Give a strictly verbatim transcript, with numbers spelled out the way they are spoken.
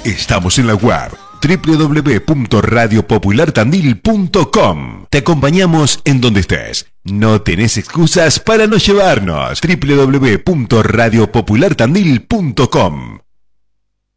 Estamos en la web doble u doble u doble u punto radio popular tandil punto com. Te acompañamos en donde estés. No tenés excusas para no llevarnos. doble u doble u doble u punto radio popular tandil punto com.